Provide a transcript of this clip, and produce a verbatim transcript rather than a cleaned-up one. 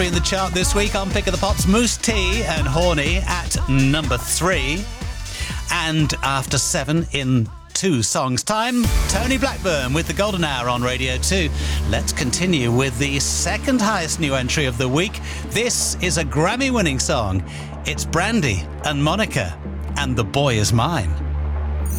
In the chart this week on Pick of the Pops, Mousse T and Horny at number three. And after seven in two songs' time, Tony Blackburn with the Golden Hour on Radio two. Let's continue with the second highest new entry of the week. This is a Grammy-winning song. It's Brandy and Monica, and The Boy Is Mine.